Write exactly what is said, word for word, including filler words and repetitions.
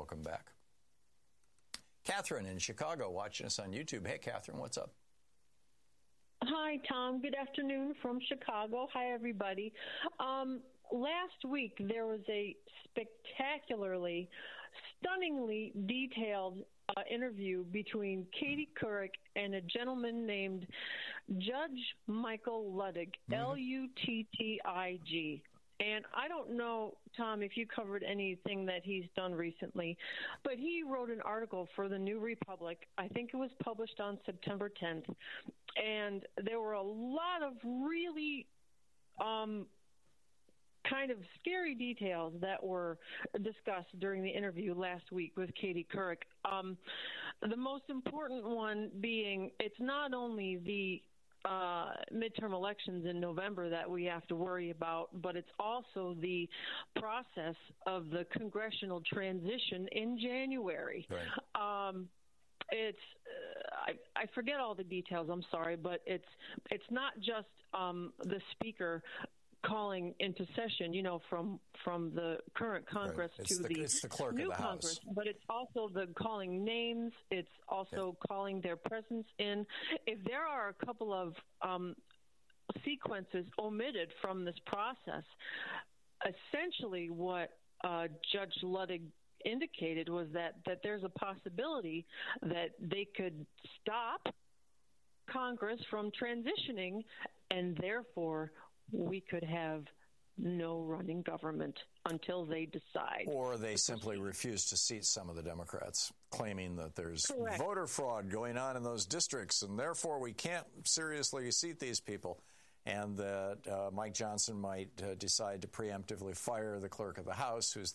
welcome back. Catherine in Chicago watching us on YouTube. Hey, Catherine, what's up? Hi, Tom. Good afternoon from Chicago. Hi, everybody. Um, last week, there was a spectacularly, stunningly detailed uh, interview between Katie Couric and a gentleman named Judge Michael Luttig, mm-hmm. L U T T I G. And I don't know, Tom, if you covered anything that he's done recently, but he wrote an article for the New Republic. I think it was published on September tenth. And there were a lot of really um, kind of scary details that were discussed during the interview last week with Katie Couric. Um, the most important one being it's not only the Uh, midterm elections in November that we have to worry about, but it's also the process of the congressional transition in January. Right. Um, it's uh, I, I forget all the details. I'm sorry, but it's it's not just um, the speaker calling into session, you know, from from the current Congress right. to the, the, it's the clerk new of the Congress, House. but it's also the calling names. It's also yeah. calling their presence in. If there are a couple of um, sequences omitted from this process, essentially what uh, Judge Luttig indicated was that, that there's a possibility that they could stop Congress from transitioning, and therefore we could have no running government until they decide. Or they simply refuse to seat some of the Democrats, claiming that there's Correct. voter fraud going on in those districts, and therefore we can't seriously seat these people, and that uh, Mike Johnson might uh, decide to preemptively fire the clerk of the House, who's